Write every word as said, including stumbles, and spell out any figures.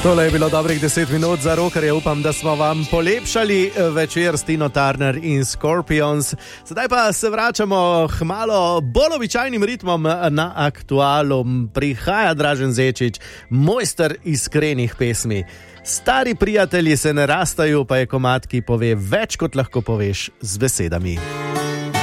Tole je bilo dobrih deset minut za rokerje. Upam, da smo vam polepšali večer s Tino Turner in Scorpions. Sedaj pa se vračamo k malo bolj običajnim ritmom na Aktualu. Prihaja Dražen Zečič, mojster iskrenih pesmi. Stari prijatelji se ne rastajo, pa je komad, ki pove več, kot lahko poveš z besedami.